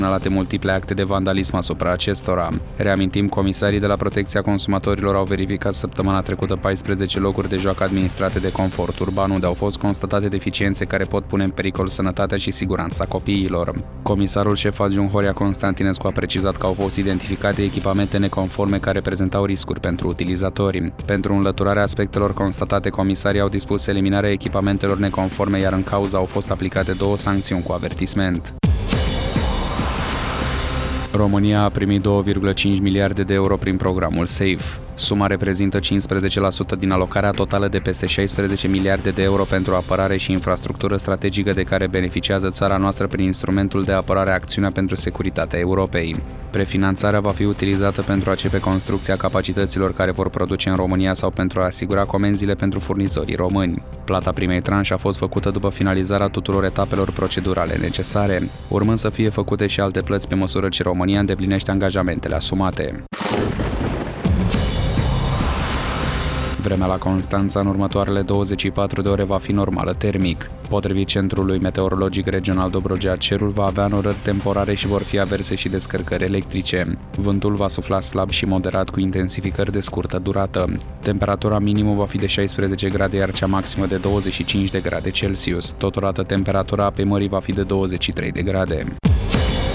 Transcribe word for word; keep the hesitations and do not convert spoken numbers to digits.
semnalate multiple acte de vandalism asupra acestora. Reamintim, comisarii de la Protecția Consumatorilor au verificat săptămâna trecută paisprezece locuri de joacă administrate de Confort Urban, unde au fost constatate deficiențe care pot pune în pericol sănătatea și siguranța copiilor. Comisarul șef adjunct Horia Constantinescu a precizat că au fost identificate echipamente neconforme care prezentau riscuri pentru utilizatori. Pentru înlăturarea aspectelor constatate, comisarii au dispus eliminarea echipamentelor neconforme, iar în cauză au fost aplicate două sancțiuni cu avertisment. România a primit două virgulă cinci miliarde de euro prin programul SAFE. Suma reprezintă cincisprezece la sută din alocarea totală de peste șaisprezece miliarde de euro pentru apărare și infrastructură strategică de care beneficiază țara noastră prin instrumentul de apărare Acțiunea pentru Securitatea Europei. Prefinanțarea va fi utilizată pentru a începe construcția capacităților care vor produce în România sau pentru a asigura comenzile pentru furnizorii români. Plata primei tranșe a fost făcută după finalizarea tuturor etapelor procedurale necesare, urmând să fie făcute și alte plăți pe măsură ce România îndeplinește angajamentele asumate. Vremea la Constanța în următoarele douăzeci și patru de ore va fi normală termic. Potrivit Centrului Meteorologic Regional Dobrogea, cerul va avea înnorări temporare și vor fi averse și descărcări electrice. Vântul va sufla slab și moderat cu intensificări de scurtă durată. Temperatura minimă va fi de șaisprezece grade, iar cea maximă de douăzeci și cinci de grade Celsius. Totodată temperatura apei mării va fi de douăzeci și trei de grade.